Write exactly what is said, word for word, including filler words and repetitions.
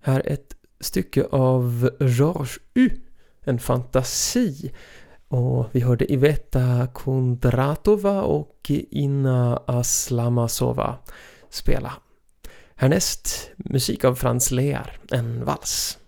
Här ett stycke av Georges U, en fantasi. Och vi hörde Iveta Kondratova och Inna Aslamasova spela. Härnäst musik av Franz Lear, en vals.